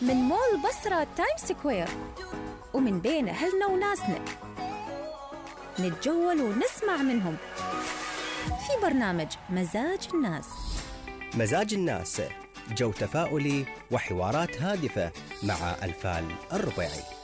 من مول بصرة تايم سكوير، ومن بين أهلنا وناسنا نتجول ونسمع منهم في برنامج مزاج الناس. مزاج الناس، جو تفاؤلي وحوارات هادفة مع ألفال الربيعي.